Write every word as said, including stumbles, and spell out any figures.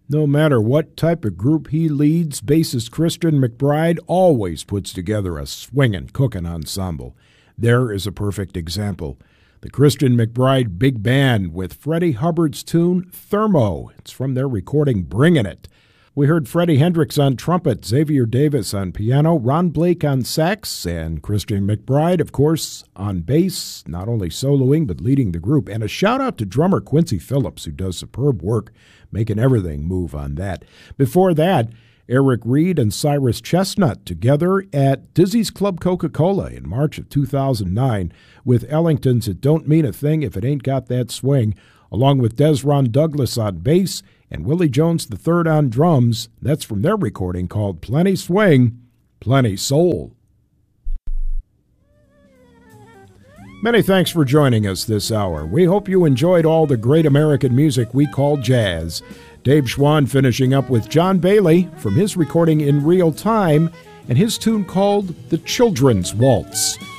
No matter what type of group he leads, bassist Christian McBride always puts together a swingin', cookin' ensemble. There is a perfect example. The Christian McBride Big Band with Freddie Hubbard's tune, Thermo. It's from their recording Bringin' It. We heard Freddie Hendrix on trumpet, Xavier Davis on piano, Ron Blake on sax, and Christian McBride, of course, on bass, not only soloing but leading the group. And a shout-out to drummer Quincy Phillips, who does superb work making everything move on that. Before that, Eric Reed and Cyrus Chestnut together at Dizzy's Club Coca-Cola in March of two thousand nine with Ellington's It Don't Mean a Thing If It Ain't Got That Swing, along with Desron Douglas on bass and Willie Jones the third on drums. That's from their recording called Plenty Swing, Plenty Soul. Many thanks for joining us this hour. We hope you enjoyed all the great American music we call jazz. Dave Schwann finishing up with John Bailey from his recording In Real Time and his tune called The Children's Waltz.